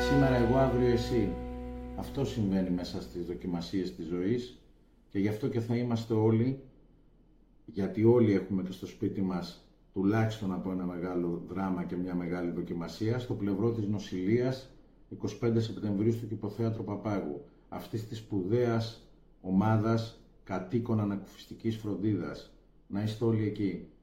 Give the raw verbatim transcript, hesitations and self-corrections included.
Σήμερα εγώ, αύριο εσύ. Αυτό συμβαίνει μέσα στις δοκιμασίες της ζωής και γι' αυτό και θα είμαστε όλοι, γιατί όλοι έχουμε και στο σπίτι μας τουλάχιστον από ένα μεγάλο δράμα και μια μεγάλη δοκιμασία, στο πλευρό της νοσηλείας εικοστή πέμπτη Σεπτεμβρίου στο Κηποθέατρο Παπάγου, αυτής της σπουδαίας ομάδας κατοίκων ανακουφιστικής φροντίδας. Να είστε όλοι εκεί.